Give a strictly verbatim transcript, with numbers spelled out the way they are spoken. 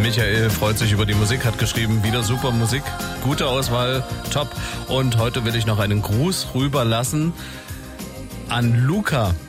Michael freut sich über die Musik, hat geschrieben, wieder super Musik, gute Auswahl, top. Und heute will ich noch einen Gruß rüberlassen an Luca.